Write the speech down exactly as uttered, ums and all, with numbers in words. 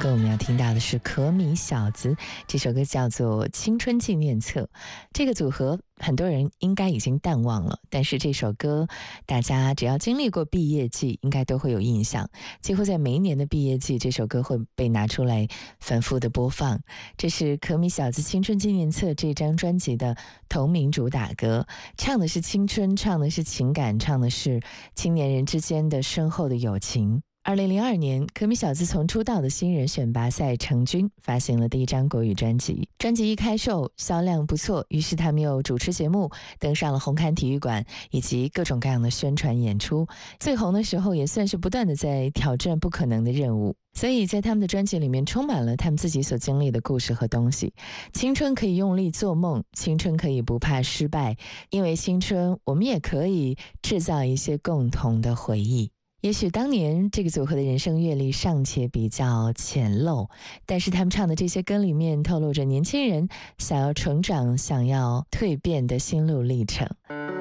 歌我们要听到的是可米小子，这首歌叫做《青春纪念册》。这个组合很多人应该已经淡忘了，但是这首歌大家只要经历过毕业季应该都会有印象，几乎在每一年的毕业季这首歌会被拿出来反复的播放。这是可米小子《青春纪念册》这张专辑的同名主打歌，唱的是青春，唱的是情感，唱的是青年人之间的深厚的友情。二零零二年，可米小子从出道的新人选拔赛成军，发行了第一张国语专辑。专辑一开售，销量不错，于是他们又主持节目，登上了红磡体育馆，以及各种各样的宣传演出。最红的时候，也算是不断的在挑战不可能的任务。所以在他们的专辑里面充满了他们自己所经历的故事和东西。青春可以用力做梦，青春可以不怕失败，因为青春我们也可以制造一些共同的回忆。也许当年这个组合的人生阅历尚且比较浅陋，但是他们唱的这些歌里面透露着年轻人想要成长、想要蜕变的心路历程。